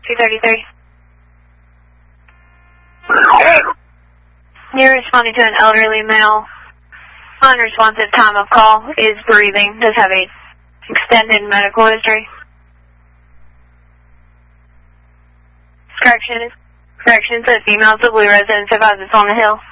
233. You're responding to an elderly male. Unresponsive time of call is breathing. Does have a extended medical history. Correction says female, the blue residence of houses on the hill.